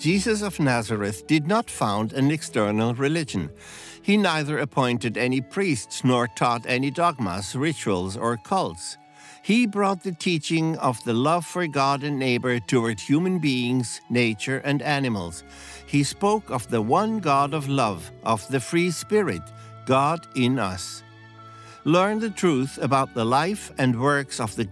Jesus of Nazareth did not found an external religion. He neither appointed any priests nor taught any dogmas, rituals, or cults. He brought the teaching of the love for God and neighbor toward human beings, nature, and animals. He spoke of the one God of love, of the free spirit, God in us. Learn the truth about the life and works of the